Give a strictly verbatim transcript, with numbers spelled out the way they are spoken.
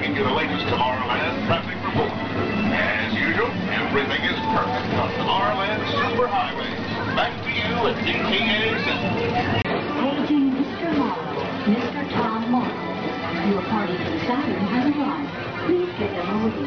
bringing you the latest Tomorrowland traffic report. As usual, everything is perfect on Tomorrowland Superhighway. Back to you at D T A Center. Paging Mister Morrow, Mister Tom Morrow. Your party to Saturn has arrived. Please get them over.